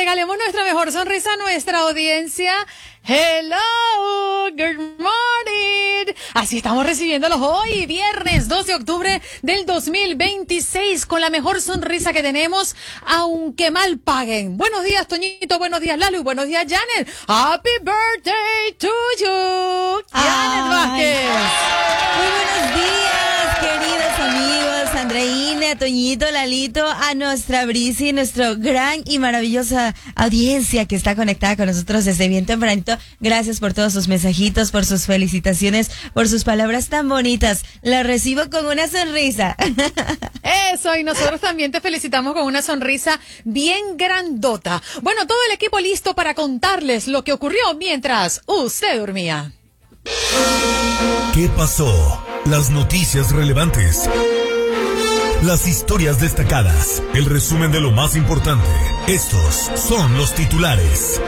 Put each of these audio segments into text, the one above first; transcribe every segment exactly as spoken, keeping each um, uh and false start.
regalemos nuestra mejor sonrisa a nuestra audiencia. Hello, good morning. Así estamos recibiéndolos hoy, viernes dos de octubre del dos mil veintiséis, con la mejor sonrisa que tenemos, aunque mal paguen. Buenos días, Toñito, buenos días, Lalu, buenos días, Janet. Happy birthday to you, Janet Vázquez. Muy buenos días, queridos amigos, Andreina, Toñito, Lalito, a nuestra Brisi, nuestra gran y maravillosa audiencia que está conectada con nosotros desde bien tempranito. Gracias por todos sus mensajitos, por sus felicitaciones, por sus palabras tan bonitas. La recibo con una sonrisa. Eso, y nosotros también te felicitamos con una sonrisa bien grandota. Bueno, todo el equipo listo para contarles lo que ocurrió mientras usted dormía. ¿Qué pasó? Las noticias relevantes. Las historias destacadas. El resumen de lo más importante. Estos son los titulares.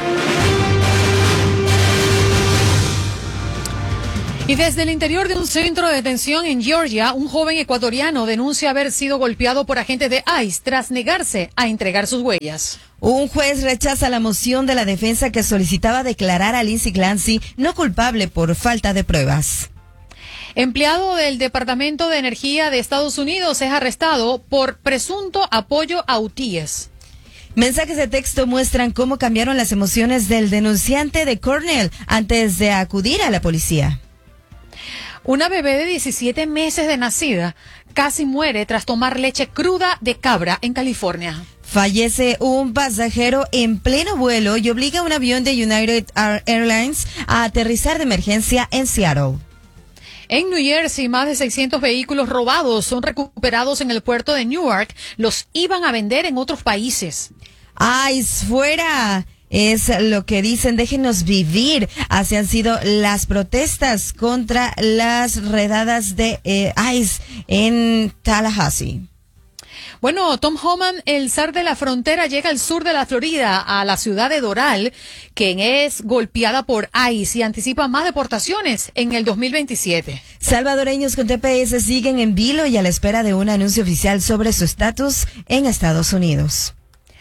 Y desde el interior de un centro de detención en Georgia, un joven ecuatoriano denuncia haber sido golpeado por agentes de ICE tras negarse a entregar sus huellas. Un juez rechaza la moción de la defensa que solicitaba declarar a Lindsey Clancy no culpable por falta de pruebas. Empleado del Departamento de Energía de Estados Unidos es arrestado por presunto apoyo a hutíes. Mensajes de texto muestran cómo cambiaron las emociones del denunciante de Cornell antes de acudir a la policía. Una bebé de diecisiete meses de nacida casi muere tras tomar leche cruda de cabra en California. Fallece un pasajero en pleno vuelo y obliga a un avión de United Airlines a aterrizar de emergencia en Seattle. En New Jersey, más de seiscientos vehículos robados son recuperados en el puerto de Newark. Los iban a vender en otros países. ¡Ice fuera! Es lo que dicen, déjenos vivir. Así han sido las protestas contra las redadas de eh, ICE en Tallahassee. Bueno, Tom Homan, el zar de la frontera, llega al sur de la Florida, a la ciudad de Doral, quien es golpeada por ICE y anticipa más deportaciones en el dos mil veintisiete. Salvadoreños con T P S siguen en vilo y a la espera de un anuncio oficial sobre su estatus en Estados Unidos.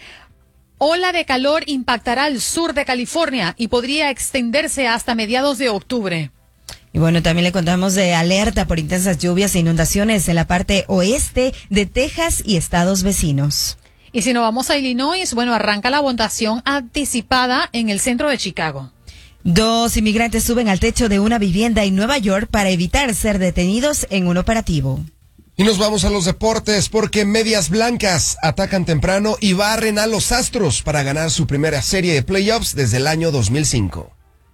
Ola de calor impactará al sur de California y podría extenderse hasta mediados de octubre. Y bueno, también le contamos de alerta por intensas lluvias e inundaciones en la parte oeste de Texas y estados vecinos. Y si nos vamos a Illinois, bueno, arranca la votación anticipada en el centro de Chicago. Dos inmigrantes suben al techo de una vivienda en Nueva York para evitar ser detenidos en un operativo. Y nos vamos a los deportes porque Medias Blancas atacan temprano y barren a los Astros para ganar su primera serie de playoffs desde el año dos mil cinco.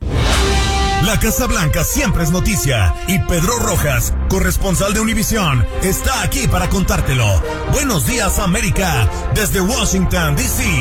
La Casa Blanca siempre es noticia y Pedro Rojas, corresponsal de Univisión, está aquí para contártelo. Buenos días, América, desde Washington, D C.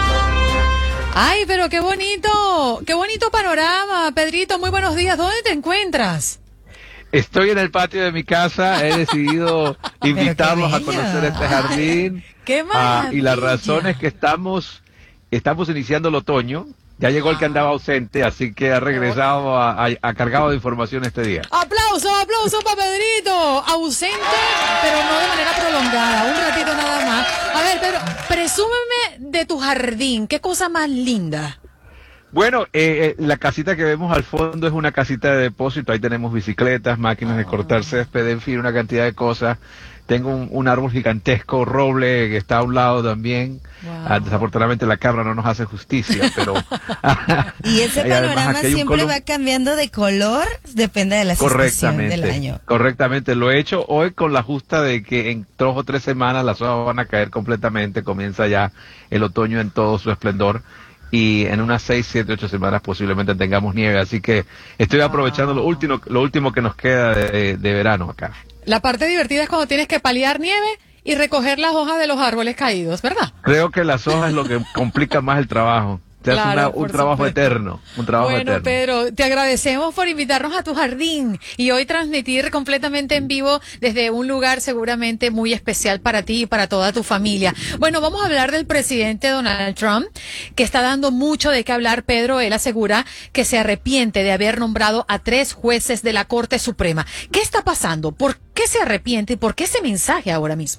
Ay, pero qué bonito, qué bonito panorama, Pedrito, muy buenos días. ¿Dónde te encuentras? Estoy en el patio de mi casa, he decidido invitarlos a conocer este jardín. ¡Qué maravilla! Ah, y la razón es que estamos, estamos iniciando el otoño. Ya llegó el que andaba ausente, así que ha regresado, a, a, a cargado de información este día. ¡Aplauso, aplauso para Pedrito! Ausente, pero no de manera prolongada, un ratito nada más. A ver, Pedro, presúmeme de tu jardín, ¿qué cosa más linda? Bueno, eh, eh, la casita que vemos al fondo es una casita de depósito, ahí tenemos bicicletas, máquinas de cortar césped, en fin, una cantidad de cosas. Tengo un, un árbol gigantesco, roble, que está a un lado también. Wow. Ah, desafortunadamente la cabra no nos hace justicia, pero... y ese panorama y siempre va cambiando de color, depende de la estación del año. Correctamente, lo he hecho hoy con la justa de que en dos o tres semanas las hojas van a caer completamente, comienza ya el otoño en todo su esplendor. Y en unas seis, siete, ocho semanas posiblemente tengamos nieve, así que estoy aprovechando lo último, lo último que nos queda de, de verano acá. La parte divertida es cuando tienes que paliar nieve y recoger las hojas de los árboles caídos, ¿verdad? Creo que las hojas es lo que complica más el trabajo. Te claro, hace una, un trabajo supuesto. eterno, un trabajo bueno, eterno. Pedro, te agradecemos por invitarnos a tu jardín y hoy transmitir completamente en vivo desde un lugar seguramente muy especial para ti y para toda tu familia. Bueno, vamos a hablar del presidente Donald Trump, que está dando mucho de qué hablar, Pedro. Él asegura que se arrepiente de haber nombrado a tres jueces de la Corte Suprema. ¿Qué está pasando? ¿Por qué se arrepiente y por qué ese mensaje ahora mismo?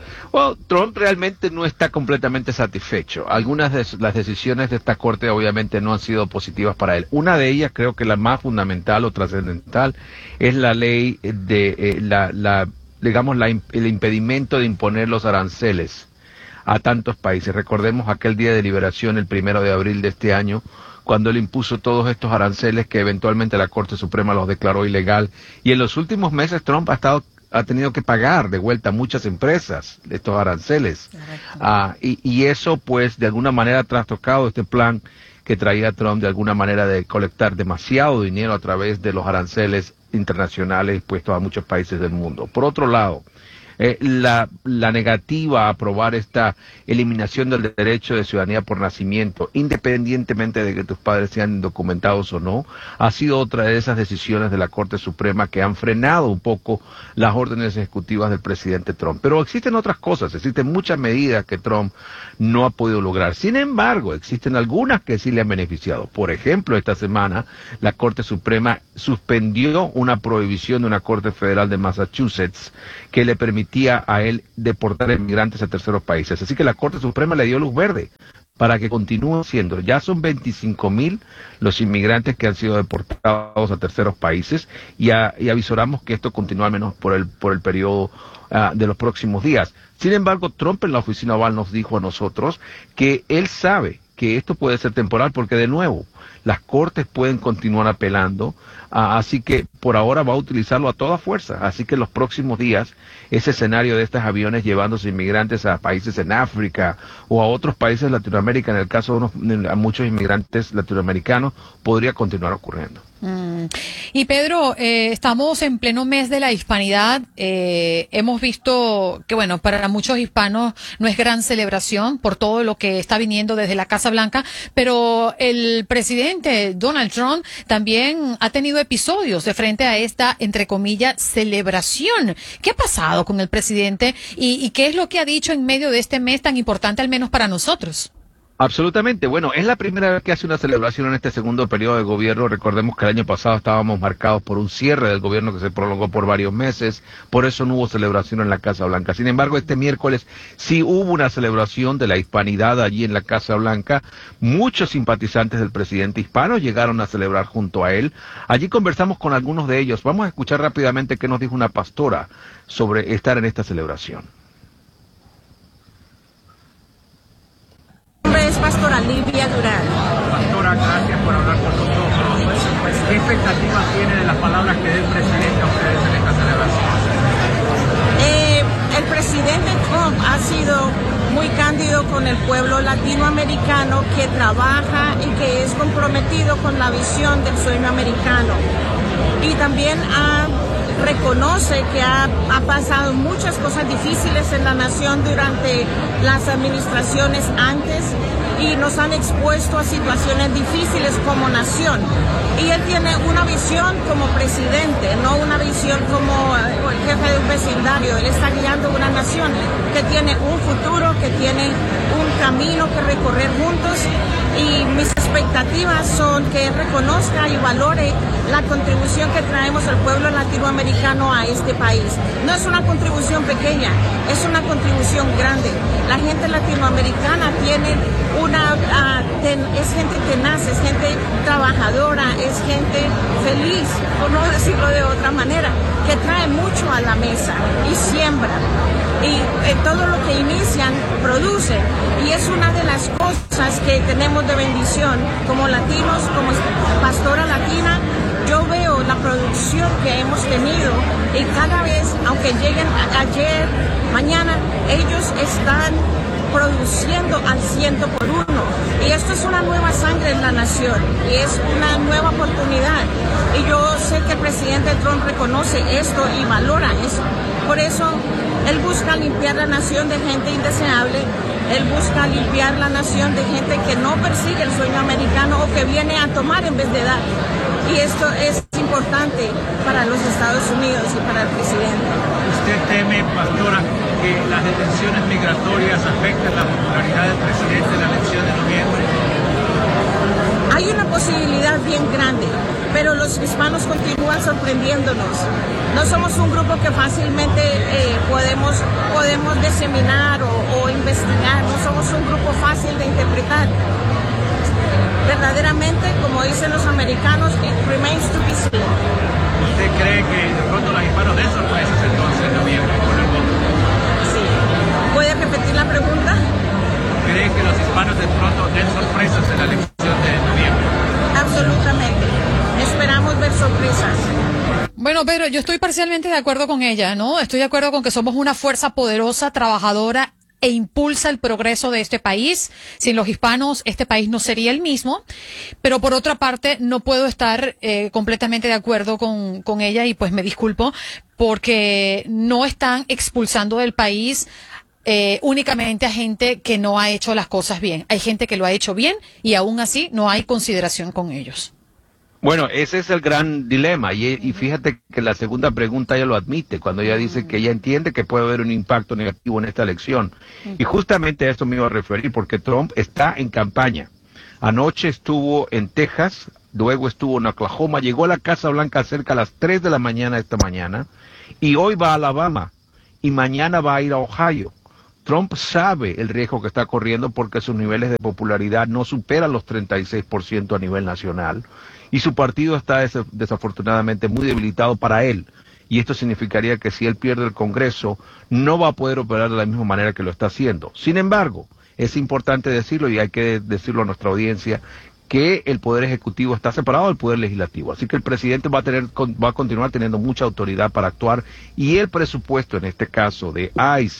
Well, Trump realmente no está completamente satisfecho. Algunas de las decisiones de esta corte obviamente no han sido positivas para él. Una de ellas, creo que la más fundamental o trascendental, es la ley de eh, la, la, digamos, la, el impedimento de imponer los aranceles a tantos países. Recordemos aquel día de liberación, el primero de abril de este año, cuando él impuso todos estos aranceles que eventualmente la Corte Suprema los declaró ilegal. Y en los últimos meses Trump ha estado ha tenido que pagar de vuelta a muchas empresas estos aranceles. Uh, y, y eso, pues, de alguna manera ha trastocado este plan que traía Trump, de alguna manera, de colectar demasiado dinero a través de los aranceles internacionales impuestos a muchos países del mundo. Por otro lado, Eh, la, la negativa a aprobar esta eliminación del derecho de ciudadanía por nacimiento, independientemente de que tus padres sean indocumentados o no, ha sido otra de esas decisiones de la Corte Suprema que han frenado un poco las órdenes ejecutivas del presidente Trump. Pero existen otras cosas, existen muchas medidas que Trump no ha podido lograr. Sin embargo, existen algunas que sí le han beneficiado. Por ejemplo, esta semana la Corte Suprema suspendió una prohibición de una Corte Federal de Massachusetts que le permitía a él deportar inmigrantes a terceros países. Así que la Corte Suprema le dio luz verde para que continúe siendo. Ya son veinticinco mil los inmigrantes que han sido deportados a terceros países y, a, y avisoramos que esto continúa al menos por el, por el periodo uh, de los próximos días. Sin embargo, Trump en la oficina Oval nos dijo a nosotros que él sabe que esto puede ser temporal porque, de nuevo, las cortes pueden continuar apelando, uh, así que por ahora va a utilizarlo a toda fuerza. Así que en los próximos días, ese escenario de estos aviones llevándose inmigrantes a países en África o a otros países de Latinoamérica, en el caso de, unos, de muchos inmigrantes latinoamericanos, podría continuar ocurriendo. Mm. Y Pedro, eh, estamos en pleno mes de la hispanidad. Eh, hemos visto que, bueno, para muchos hispanos no es gran celebración por todo lo que está viniendo desde la Casa Blanca, pero el presidente Donald Trump también ha tenido episodios de frente a esta, entre comillas, celebración. ¿Qué ha pasado con el presidente y, y qué es lo que ha dicho en medio de este mes tan importante, al menos para nosotros? Absolutamente. Bueno, es la primera vez que hace una celebración en este segundo periodo de gobierno. Recordemos que el año pasado estábamos marcados por un cierre del gobierno que se prolongó por varios meses, por eso no hubo celebración en la Casa Blanca. Sin embargo, este miércoles sí hubo una celebración de la hispanidad allí en la Casa Blanca. Muchos simpatizantes del presidente hispano llegaron a celebrar junto a él. Allí conversamos con algunos de ellos. Vamos a escuchar rápidamente qué nos dijo una pastora sobre estar en esta celebración. Es Pastora Livia Durán. Pastora, gracias por hablar con nosotros. Pues, ¿qué expectativas tiene de las palabras que dé el presidente a ustedes en esta celebración? Eh, el presidente Trump ha sido muy cándido con el pueblo latinoamericano que trabaja y que es comprometido con la visión del sueño americano. Y también ha reconoce que ha, ha pasado muchas cosas difíciles en la nación durante las administraciones antes y nos han expuesto a situaciones difíciles como nación. Y él tiene una visión como presidente, no una visión como el jefe de un vecindario. Él está guiando una nación que tiene un futuro, que tiene un camino que recorrer juntos. Y mis expectativas son que él reconozca y valore la contribución que traemos al pueblo latinoamericano a este país. No es una contribución pequeña, es una contribución grande. La gente latinoamericana tiene una, uh, ten, es gente tenaz, es gente trabajadora, es gente feliz, por no decirlo de otra manera, que trae mucho a la mesa y siembra. Y eh, todo lo que inician produce, y es una de las cosas que tenemos de bendición como latinos, como pastora latina. Yo veo la producción que hemos tenido y cada vez, aunque lleguen ayer, mañana, ellos están produciendo al ciento por uno. Y esto es una nueva sangre en la nación y es una nueva oportunidad. Y yo sé que el presidente Trump reconoce esto y valora eso. Por eso él busca limpiar la nación de gente indeseable. Él busca limpiar la nación de gente que no persigue el sueño americano o que viene a tomar en vez de dar. Y esto es importante para los Estados Unidos y para el presidente. ¿Usted teme, pastora, que las detenciones migratorias afecten la popularidad del presidente en la elección de noviembre? Hay una posibilidad bien grande. pero los hispanos continúan sorprendiéndonos. No somos un grupo que fácilmente eh, podemos, podemos diseminar o, o investigar, no somos un grupo fácil de interpretar. Verdaderamente, como dicen los americanos, it remains to be seen. ¿Usted cree que de pronto los hispanos den sorpresas entonces en noviembre con el voto? Sí. ¿Puede repetir la pregunta? ¿Cree que los hispanos de pronto den sorpresas en la elección de noviembre? Absolutamente. Esperamos ver sorpresas. Bueno, pero yo estoy parcialmente de acuerdo con ella, ¿no? Estoy de acuerdo con que somos una fuerza poderosa, trabajadora e impulsa el progreso de este país. Sin los hispanos, este país no sería el mismo. Pero por otra parte, no puedo estar eh, completamente de acuerdo con, con ella y pues me disculpo porque no están expulsando del país eh, únicamente a gente que no ha hecho las cosas bien. Hay gente que lo ha hecho bien y aún así no hay consideración con ellos. Bueno, ese es el gran dilema y, y fíjate que la segunda pregunta ella lo admite cuando ella dice que ella entiende que puede haber un impacto negativo en esta elección y justamente a esto me iba a referir porque Trump está en campaña. Anoche estuvo en Texas, luego estuvo en Oklahoma, llegó a la Casa Blanca cerca a las tres de la mañana esta mañana y hoy va a Alabama y mañana va a ir a Ohio. Trump sabe el riesgo que está corriendo porque sus niveles de popularidad no superan los treinta y seis por ciento a nivel nacional y su partido está des desafortunadamente muy debilitado para él. Y esto significaría que si él pierde el Congreso, no va a poder operar de la misma manera que lo está haciendo. Sin embargo, es importante decirlo y hay que decirlo a nuestra audiencia, que el Poder Ejecutivo está separado del Poder Legislativo. Así que el presidente va a, tener, va a continuar teniendo mucha autoridad para actuar y el presupuesto, en este caso de ICE,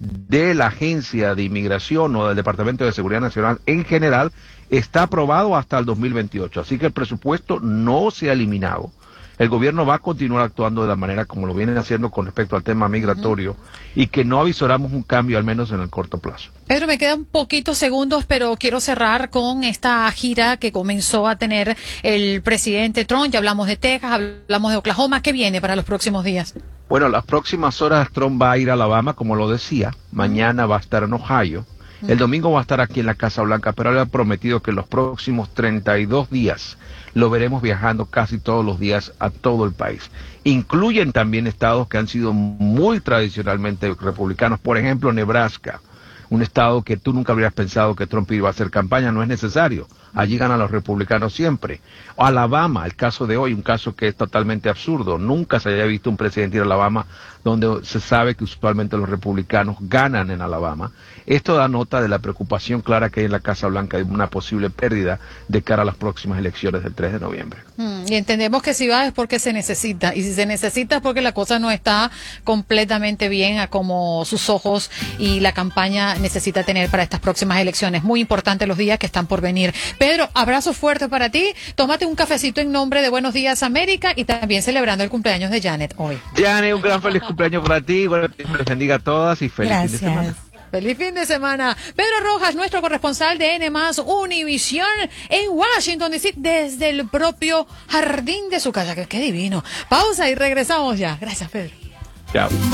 de la Agencia de Inmigración o del Departamento de Seguridad Nacional en general, está aprobado hasta el dos mil veintiocho. Así que el presupuesto no se ha eliminado. El gobierno va a continuar actuando de la manera como lo vienen haciendo con respecto al tema migratorio y que no avisoramos un cambio al menos en el corto plazo. Pedro, me quedan poquitos segundos, pero quiero cerrar con esta gira que comenzó a tener el presidente Trump. Ya hablamos de Texas, hablamos de Oklahoma. ¿Qué viene para los próximos días? Bueno, las próximas horas Trump va a ir a Alabama, como lo decía. Mañana va a estar en Ohio. El domingo va a estar aquí en la Casa Blanca, pero él ha prometido que los próximos treinta y dos días lo veremos viajando casi todos los días a todo el país. Incluyen también estados que han sido muy tradicionalmente republicanos, por ejemplo, Nebraska, un estado que tú nunca habrías pensado que Trump iba a hacer campaña, no es necesario. Allí ganan los republicanos siempre. O Alabama, el caso de hoy, un caso que es totalmente absurdo. Nunca se haya visto un presidente ir a Alabama donde se sabe que usualmente los republicanos ganan en Alabama. Esto da nota de la preocupación clara que hay en la Casa Blanca de una posible pérdida de cara a las próximas elecciones del tres de noviembre. Mm, y entendemos que si va es porque se necesita. Y si se necesita es porque la cosa no está completamente bien a como sus ojos y la campaña necesita tener para estas próximas elecciones. Muy importante los días que están por venir. Pedro, abrazo fuerte para ti. Tómate un cafecito en nombre de Buenos Días América y también celebrando el cumpleaños de Janet hoy. Janet, un gran feliz cumpleaños para ti. Bueno, que les bendiga a todas y feliz Gracias. fin de semana. Feliz fin de semana. Pedro Rojas, nuestro corresponsal de N más Univisión en Washington D C, desde el propio jardín de su casa. Qué, qué divino. Pausa y regresamos ya. Gracias, Pedro. Chao.